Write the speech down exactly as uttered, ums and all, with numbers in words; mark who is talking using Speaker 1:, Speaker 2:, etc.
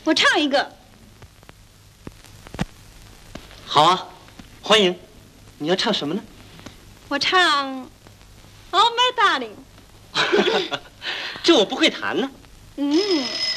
Speaker 1: 我唱一个。
Speaker 2: 好啊，欢迎。你要唱什么呢？
Speaker 1: 我唱《Oh My Darling》。
Speaker 2: 这我不会弹呢。
Speaker 1: 嗯。